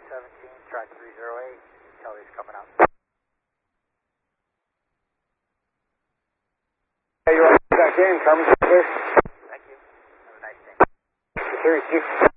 17, track 308, Kelly's coming up. Hey, you're on that game, Carmen. Thank you. Have a nice day. Series 2.